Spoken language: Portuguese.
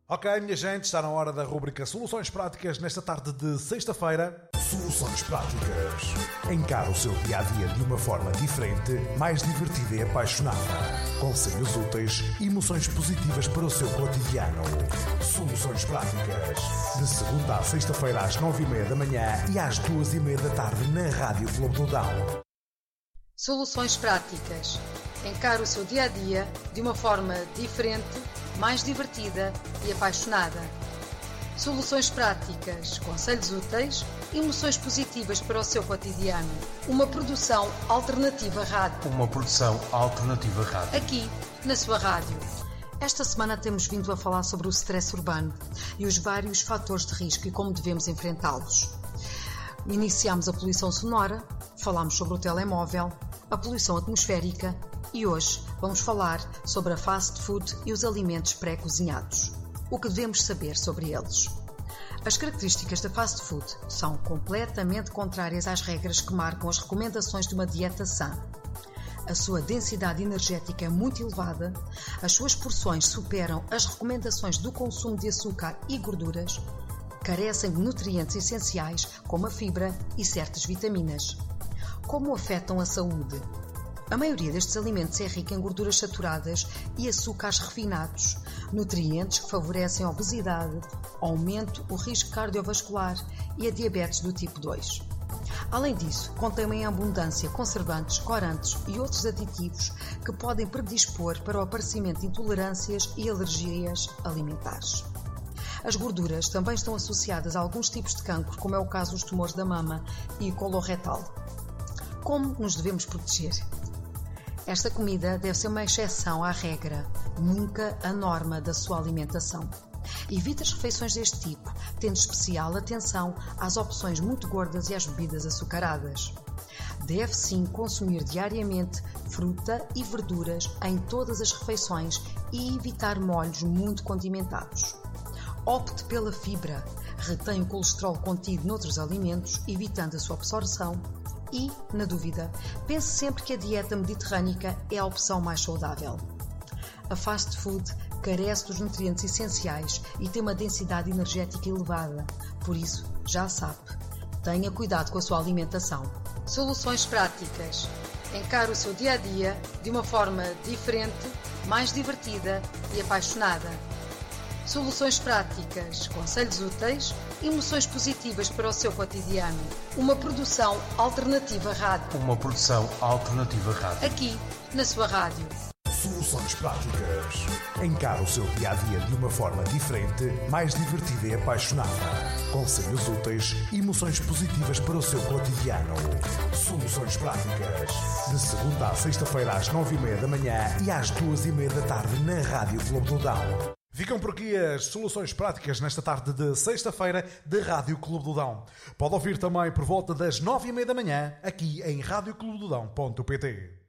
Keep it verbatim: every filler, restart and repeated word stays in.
Ok, minha gente, está na hora da rubrica Soluções Práticas nesta tarde de sexta-feira. Soluções Práticas. Encara o seu dia-a-dia de uma forma diferente, mais divertida e apaixonada. Conselhos úteis e emoções positivas para o seu cotidiano. Soluções Práticas. De segunda à sexta-feira às nove e meia da manhã e às duas e meia da tarde na Rádio Clube do Dão. Soluções Práticas. Encara o seu dia-a-dia de uma forma diferente, mais divertida e apaixonada. Soluções práticas, conselhos úteis e emoções positivas para o seu cotidiano. Uma produção alternativa rádio. Uma produção alternativa rádio. Aqui, na sua rádio. Esta semana temos vindo a falar sobre o stress urbano e os vários fatores de risco e como devemos enfrentá-los. Iniciámos a poluição sonora, falámos sobre o telemóvel, a poluição atmosférica e hoje vamos falar sobre a fast food e os alimentos pré-cozinhados. O que devemos saber sobre eles? As características da fast food são completamente contrárias às regras que marcam as recomendações de uma dieta sã. A sua densidade energética é muito elevada, as suas porções superam as recomendações do consumo de açúcar e gorduras, carecem de nutrientes essenciais como a fibra e certas vitaminas. Como afetam a saúde? A maioria destes alimentos é rica em gorduras saturadas e açúcares refinados, nutrientes que favorecem a obesidade, aumento o risco cardiovascular e a diabetes do tipo dois. Além disso, contém em abundância conservantes, corantes e outros aditivos que podem predispor para o aparecimento de intolerâncias e alergias alimentares. As gorduras também estão associadas a alguns tipos de cancro, como é o caso dos tumores da mama e coloretal. Como nos devemos proteger? Esta comida deve ser uma exceção à regra, nunca a norma da sua alimentação. Evite as refeições deste tipo, tendo especial atenção às opções muito gordas e às bebidas açucaradas. Deve sim consumir diariamente fruta e verduras em todas as refeições e evitar molhos muito condimentados. Opte pela fibra, retém o colesterol contido noutros alimentos, evitando a sua absorção. E, na dúvida, pense sempre que a dieta mediterrânica é a opção mais saudável. A fast food carece dos nutrientes essenciais e tem uma densidade energética elevada, por isso, já sabe, tenha cuidado com a sua alimentação. Soluções práticas. Encare o seu dia-a-dia de uma forma diferente, mais divertida e apaixonada. Soluções práticas, conselhos úteis e emoções positivas para o seu cotidiano. Uma produção alternativa rádio. Uma produção alternativa rádio. Aqui, na sua rádio. Soluções Práticas. Encara o seu dia-a-dia de uma forma diferente, mais divertida e apaixonada. Conselhos úteis e emoções positivas para o seu cotidiano. Soluções Práticas. De segunda à sexta-feira às nove e meia da manhã e às duas e meia da tarde na Rádio Clube do Dão. Ficam por aqui as soluções práticas nesta tarde de sexta-feira de Rádio Clube do Dão. Pode ouvir também por volta das nove e meia da manhã aqui em rádio clube do dão ponto pt.